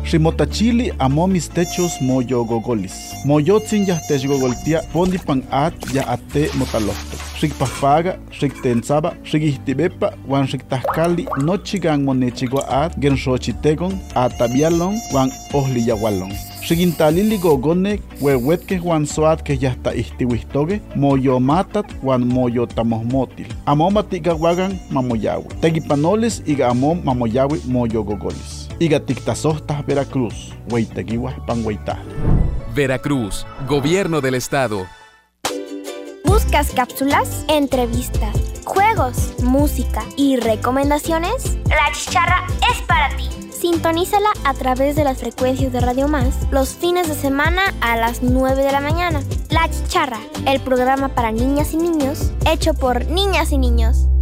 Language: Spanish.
Ximotachili amo mis techos moyo gogolis. Moyotzin yahtech gogoltia pondi pan at ya ate motalohto. Xikpapaga, xiktensaba, xikihtibepa, wan xiktahkali nochi gan monechigua at gen xochitegon, atabialon, wan ohliyawalon. Xikintalili gogonek, wewetke wan soat que yahta ihtiwihtoge, moyo matat wan moyo tamohmotil. Amo matigawagan mamoyawi. Tegipanoles iga amom mamoyawi moyo gogolis. Iga tiktasohtas Veracruz, weitegiwa panweita. Veracruz, Gobierno del Estado. ¿Buscas cápsulas, entrevistas, juegos, música y recomendaciones? La Chicharra es para ti. Sintonízala a través de las frecuencias de Radio Más los fines de semana a las 9 de la mañana. La Chicharra, el programa para niñas y niños, hecho por niñas y niños.